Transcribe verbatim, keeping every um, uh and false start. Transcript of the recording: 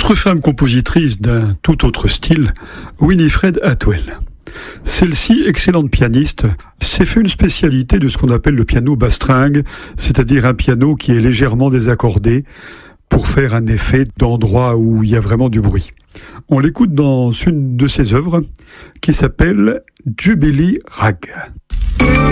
Autre femme compositrice d'un tout autre style, Winifred Atwell. Celle-ci, excellente pianiste, s'est fait une spécialité de ce qu'on appelle le piano bastringue, c'est-à-dire un piano qui est légèrement désaccordé pour faire un effet d'endroit où il y a vraiment du bruit. On l'écoute dans une de ses œuvres qui s'appelle Jubilee Rag.